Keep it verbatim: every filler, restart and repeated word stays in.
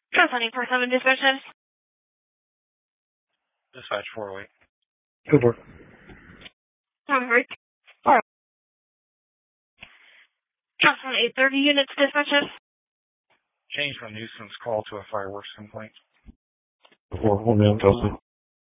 twenty four seven dispatches. Dispatch four oh eight. Good work. Alright. Alright. Johnson eight thirty units dispatches. Change from nuisance call to a fireworks complaint. Four, one man, Kelsey.